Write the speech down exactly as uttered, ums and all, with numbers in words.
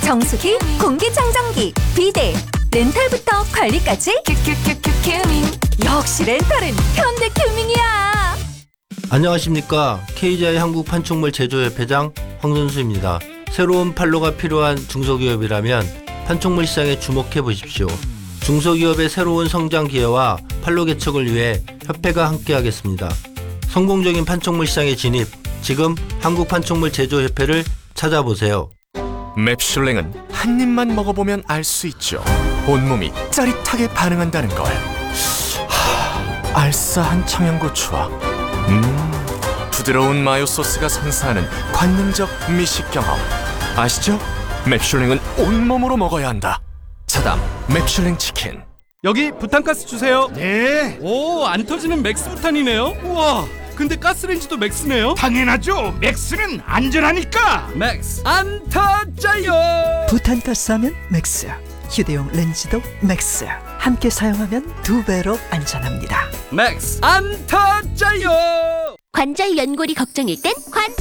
정수기, 공기청정기, 비데, 렌탈부터 관리까지 큐큐큐큐 큐밍. 역시 렌탈은 현대큐밍이야. 안녕하십니까. 케이지아이 한국판촉물 제조협회장 황선수입니다. 새로운 판로가 필요한 중소기업이라면 판촉물 시장에 주목해 보십시오. 중소기업의 새로운 성장 기회와 판로 개척을 위해 협회가 함께하겠습니다. 성공적인 판촉물 시장에 진입, 지금 한국판촉물 제조협회를 찾아보세요. 맵슐랭은 한 입만 먹어보면 알 수 있죠. 온몸이 짜릿하게 반응한다는 걸. 하, 알싸한 청양고추와 음, 부드러운 마요 소스가 선사하는 관능적 미식 경험. 아시죠? 맵슐랭은 온몸으로 먹어야 한다. 차담 맵슐랭 치킨. 여기 부탄가스 주세요. 네, 오, 안 터지는 맥스 부탄이네요. 우와, 근데 가스레인지도 맥스네요. 당연하죠. 맥스는 안전하니까. 맥스 안 터져요. 부탄가스 하면 맥스, 휴대용 렌즈도 맥스. 함께 사용하면 두 배로 안전합니다. 맥스 안 터져요. 관절 연골이 걱정일 땐 관절